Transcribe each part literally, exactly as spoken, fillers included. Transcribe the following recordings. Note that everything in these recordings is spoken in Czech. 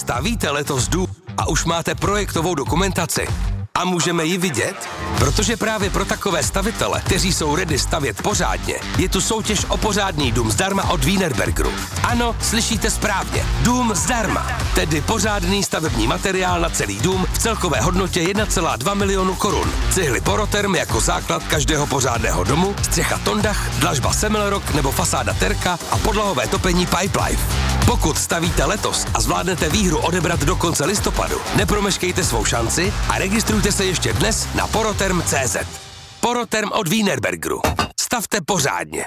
Stavíte letos dům a už máte projektovou dokumentaci? A můžeme ji vidět? Protože právě pro takové stavitele, kteří jsou ready stavět pořádně, je tu soutěž o pořádný dům zdarma od Wienerbergeru. Ano, slyšíte správně. Dům zdarma. Tedy pořádný stavební materiál na celý dům v celkové hodnotě jedna celá dva milionu korun. Cihly Poroterm jako základ každého pořádného domu, střecha Tondach, dlažba Semmelrock nebo fasáda Terka a podlahové topení Pipelife. Pokud stavíte letos a zvládnete výhru odebrat do konce listopadu, nepromeškejte svou šanci a registrujte se ještě dnes na poroterm tečka cé zet. Poroterm od Wienerbergeru. Stavte pořádně.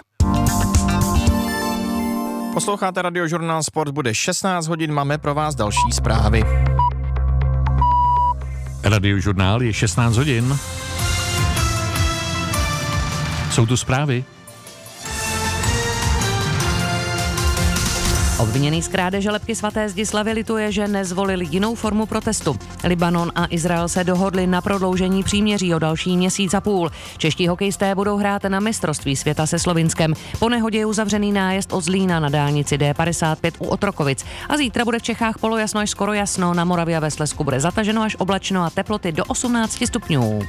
Posloucháte Radiožurnál Sport, bude šestnáct hodin, máme pro vás další zprávy. Radiožurnál je šestnáct hodin. Jsou tu zprávy. Obviněný z krádeže lebky svaté Zdislavy lituje, že nezvolili jinou formu protestu. Libanon a Izrael se dohodli na prodloužení příměří o další měsíc a půl. Čeští hokejisté budou hrát na mistrovství světa se Slovinskem. Po nehodě je uzavřený nájezd od Zlína na dálnici D padesát pět u Otrokovic. A zítra bude v Čechách polojasno až skoro jasno, na Moravě a ve Slezsku bude zataženo až oblačno a teploty do osmnáct stupňů.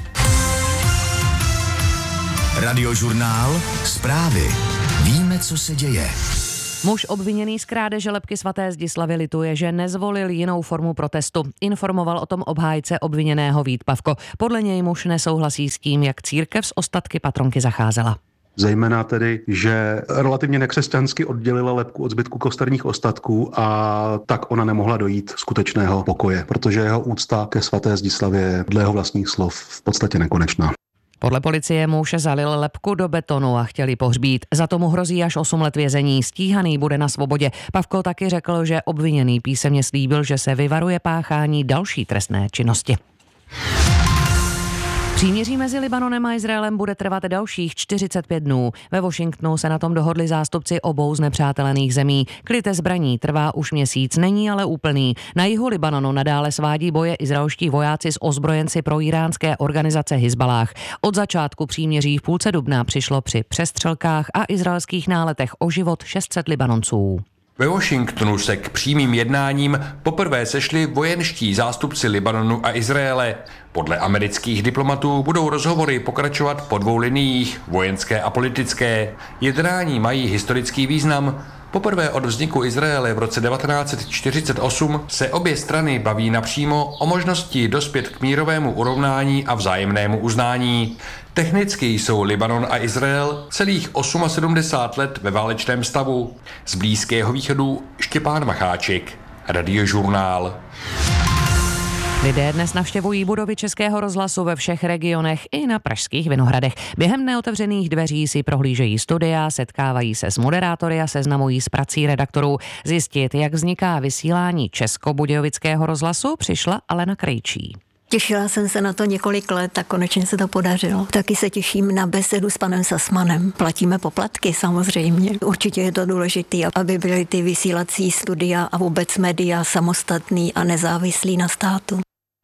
Radiožurnál Zprávy. Víme, co se děje. Muž obviněný z krádeže lebky svaté Zdislavy lituje, že nezvolil jinou formu protestu. Informoval o tom obhájce obviněného Vít Pavko. Podle něj muž nesouhlasí s tím, jak církev s ostatky patronky zacházela. Zejména tedy, že relativně nekřesťansky oddělila lebku od zbytku kosterních ostatků a tak ona nemohla dojít skutečného pokoje, protože jeho úcta ke svaté Zdislavě je dle jeho vlastních slov v podstatě nekonečná. Podle policie muž zalil lebku do betonu a chtěli pohřbít. Za tomu hrozí až osm let vězení. Stíhaný bude na svobodě. Pavko taky řekl, že obviněný písemně slíbil, že se vyvaruje páchání další trestné činnosti. Příměří mezi Libanonem a Izraelem bude trvat dalších čtyřicet pět dnů. Ve Washingtonu se na tom dohodli zástupci obou znepřátelených zemí. Klid zbraní trvá už měsíc, není ale úplný. Na jihu Libanonu nadále svádí boje izraelští vojáci s ozbrojenci pro iránské organizace Hizballáh. Od začátku příměří v půlce dubna přišlo při přestřelkách a izraelských náletech o život šest set Libanonců. Ve Washingtonu se k přímým jednáním poprvé sešli vojenští zástupci Libanonu a Izraele. Podle amerických diplomatů budou rozhovory pokračovat po dvou liniích, vojenské a politické. Jednání mají historický význam. Poprvé od vzniku Izraele v roce devatenáct set čtyřicet osm se obě strany baví napřímo o možnosti dospět k mírovému urovnání a vzájemnému uznání. Technicky jsou Libanon a Izrael celých sedmdesát osm let ve válečném stavu. Z Blízkého východu Štěpán Macháček, Radiožurnál. Lidé dnes navštěvují budovy Českého rozhlasu ve všech regionech i na pražských Vinohradech. Během neotevřených dveří si prohlížejí studia, setkávají se s moderátory a seznamují s prací redaktorů. Zjistit, jak vzniká vysílání Českobudějovického rozhlasu, přišla Alena Krejčí. Těšila jsem se na to několik let a konečně se to podařilo. Taky se těším na besedu s panem Sasmanem. Platíme poplatky samozřejmě. Určitě je to důležité, aby byly ty vysílací studia a vůbec média samostatný a nezávislý na státu.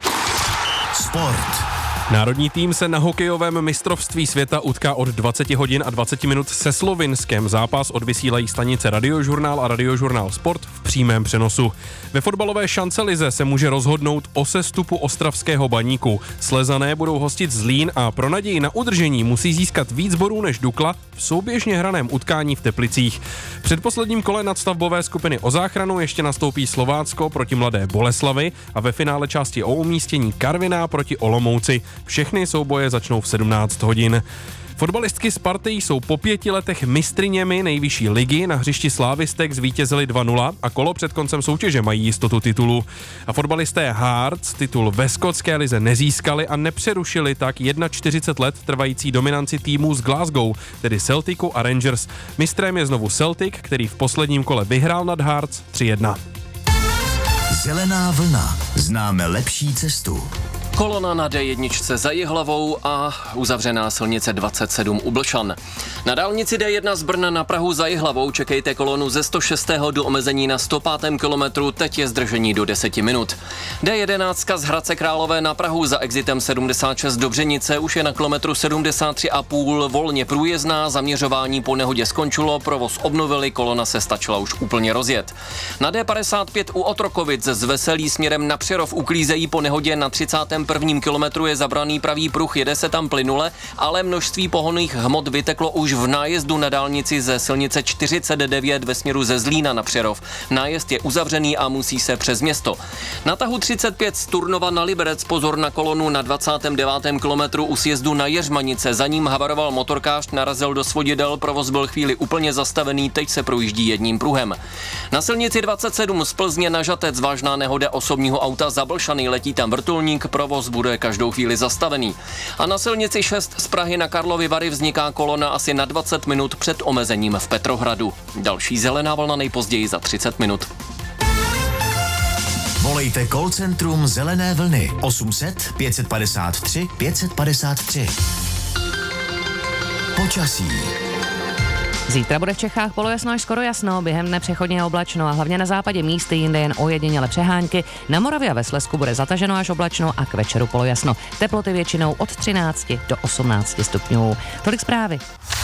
Sport. Národní tým se na hokejovém mistrovství světa utká od dvacet hodin a dvacet minut se Slovinskem. Zápas odvysílají stanice Radiožurnál a Radiožurnál Sport v přímém přenosu. Ve fotbalové šancelize se může rozhodnout o sestupu ostravského Baníku. Slezané budou hostit Zlín a pro naději na udržení musí získat víc bodů než Dukla v souběžně hraném utkání v Teplicích. V předposledním kole nadstavbové skupiny o záchranu ještě nastoupí Slovácko proti Mladé Boleslavi a ve finále části o umístění Karviná proti Olomouci. Všechny souboje začnou v sedmnáct hodin. Fotbalistky Sparty jsou po pěti letech mistryněmi nejvyšší ligy. Na hřišti Slávistek zvítězili dva nula a kolo před koncem soutěže mají jistotu titulu. A fotbalisté Hearts titul ve skotské lize nezískali a nepřerušili tak čtyřicet jedna let trvající dominanci týmů z Glasgow, tedy Celticu a Rangers. Mistrem je znovu Celtic, který v posledním kole vyhrál nad Hearts tři jedna. Zelená vlna. Známe lepší cestu. Kolona na dé jedna za Jihlavou a uzavřená silnice dvacet sedm u Blšan. Na dálnici dé jedna z Brna na Prahu za Jihlavou čekejte kolonu ze sto šest. do omezení na sto pátém kilometru, teď je zdržení do deseti minut. dé jedenáct z Hradce Králové na Prahu za exitem sedmdesát šest Dobřenice už je na kilometru sedmdesát tři a půl volně průjezdná, zaměřování po nehodě skončilo, provoz obnovili, kolona se stačila už úplně rozjet. Na dé padesát pět u Otrokovic z Veselí směrem na Přerov uklízejí po nehodě na třicátém prvním kilometru je zabraný pravý pruh, jede se tam plynule, ale množství pohonných hmot vyteklo už v nájezdu na dálnici ze silnice čtyřicet devět ve směru ze Zlína na Přerov. Nájezd je uzavřený a musí se přes město. Na tahu třicet pět z Turnova na Liberec pozor na kolonu na dvacátém devátém kilometru u sjezdu na Jeřmanice. Za ním havaroval motorkář, narazil do svodidel, provoz byl chvíli úplně zastavený, teď se projíždí jedním pruhem. Na silnici dvacet sedm z Plzně na Žatec vážná nehoda osobního auta zablšaný, letí tam vrtulník, provoz bude každou chvíli zastavený. A na silnici šest z Prahy na Karlovy Vary vzniká kolona asi na dvacet minut před omezením v Petrohradu. Další zelená vlna nejpozději za třicet minut. Volejte call centrum Zelené vlny osm set pět padesát tři pět padesát tři. Počasí. Zítra bude v Čechách polojasno až skoro jasno, během dne přechodně oblačno a hlavně na západě místy, jinde jen ojediněle přehánky. Na Moravě a ve Slezsku bude zataženo až oblačno a k večeru polojasno. Teploty většinou od třinácti do osmnácti stupňů. Tolik zprávy.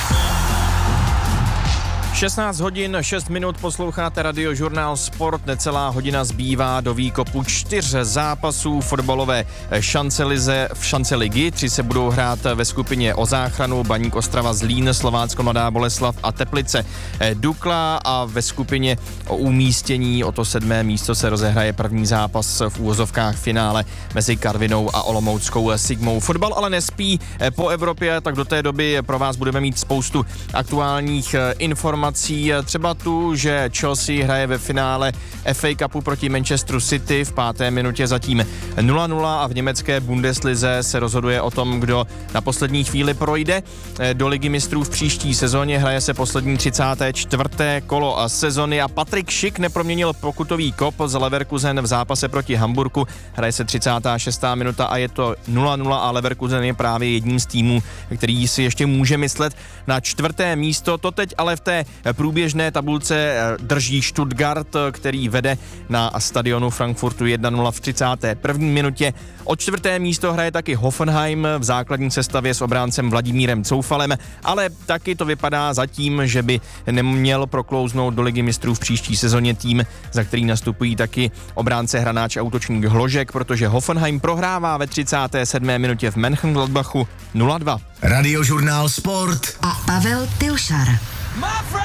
šestnáct hodin, šest minut, posloucháte Radiožurnál Sport, necelá hodina zbývá do výkopu čtyř zápasů fotbalové šancelize v šanceligy. Tři se budou hrát ve skupině o záchranu, Baník Ostrava Zlín, Slovácko Mladá Boleslav a Teplice Dukla, a ve skupině o umístění o to sedmé místo se rozehraje první zápas v úvozovkách finále mezi Karvinou a olomouckou Sigmou. Fotbal ale nespí po Evropě, tak do té doby pro vás budeme mít spoustu aktuálních informací. Třeba tu, že Chelsea hraje ve finále F A Cupu proti Manchesteru City, v páté minutě zatím nula nula a v německé Bundeslize se rozhoduje o tom, kdo na poslední chvíli projde do Ligy mistrů v příští sezóně. Hraje se poslední třicáté čtvrté kolo sezony a Patrik Schick neproměnil pokutový kop z Leverkusen v zápase proti Hamburku. Hraje se třicátá šestá minuta a je to nula nula a Leverkusen je právě jedním z týmů, který si ještě může myslet na čtvrté místo. To teď ale v té průběžné tabulce drží Stuttgart, který vede na stadionu Frankfurtu jedna nula v třicáté první minutě. O čtvrté místo hraje taky Hoffenheim v základní sestavě s obráncem Vladimírem Coufalem, ale taky to vypadá zatím, že by neměl proklouznout do Ligy mistrů v příští sezóně tým, za který nastupují taky obránce, hranáč a útočník Hložek, protože Hoffenheim prohrává ve třicáté sedmé minutě v Mönchengladbachu nula dva. Radiožurnál Sport a Pavel Tilšar.